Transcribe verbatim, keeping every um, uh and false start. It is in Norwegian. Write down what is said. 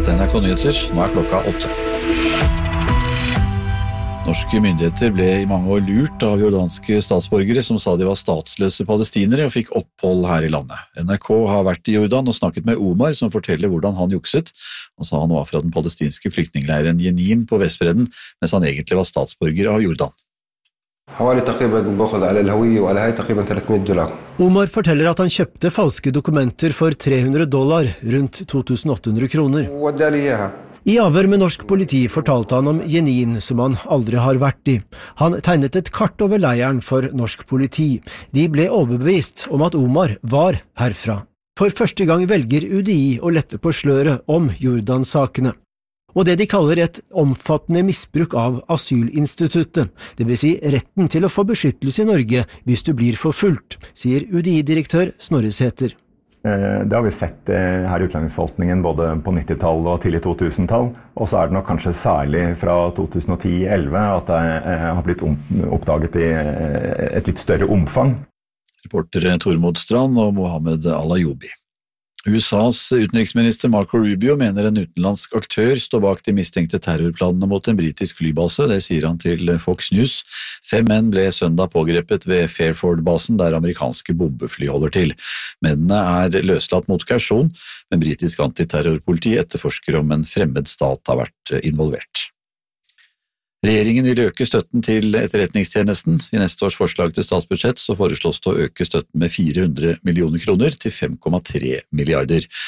til N R K Nyheter, nå er klokka åtte. Norske myndigheter ble i mange år lurt av jordanske statsborgere som sa de var statsløse palestinere og fikk opphold her i landet. N R K har vært i Jordan og snakket med Omar, som forteller hvordan han jukset. Han sa han var fra den palestinske flyktningleiren Jenin på Vestbredden, mens han egentlig var statsborger av Jordan. Omar forteller at han kjøpte falske dokumenter for tre hundre dollar, rundt to tusen åtte hundre kroner. I avhør med norsk politi fortalte han om Jenin, som han aldri har vært i. Han tegnet et kart over leiren for norsk politi. De ble overbevist om at Omar var herfra. For første gang velger U D I å lette på sløret om Jordan-sakene. Og det de kaller et omfattende misbruk av asylinstituttet, det vil si retten til å få beskyttelse i Norge hvis du blir forfulgt, sier U D I-direktør Snorre Sæther. Det har vi sett her i utlendingsforvaltningen både på nittitallet og tidlig to tusen-tall, og så er det nok kanskje særlig fra to tusen ti til elleve at det har blitt oppdaget i et litt større omfang. Reportere Tormod Strand og Mohammed Al-Ayoubi. U S A's utenriksminister Marco Rubio mener en utenlandsk aktør står bak de mistenkte terrorplanene mot en britisk flybase, det sier han til Fox News. Fem menn ble søndag pågrepet ved Fairford-basen der amerikanske bombefly holder til. Mennene er løslatt mot kausjon, men britisk antiterrorpoliti etterforsker om en fremmed stat har vært involvert. Regjeringen vil øke støtten til etterretningstjenesten. I neste års forslag til statsbudsjett så foreslås det å øke støtten med fire hundre millioner kroner til fem komma tre milliarder.